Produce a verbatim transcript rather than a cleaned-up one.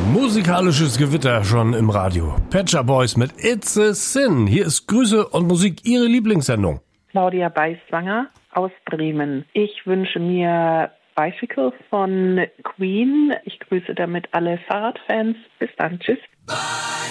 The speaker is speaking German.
Musikalisches Gewitter schon im Radio. Pet Shop Boys mit It's a Sin. Hier ist Grüße und Musik, Ihre Lieblingssendung. Claudia Beiswanger aus Bremen. Ich wünsche mir Bicycle von Queen. Ich grüße damit alle Fahrradfans. Bis dann. Tschüss.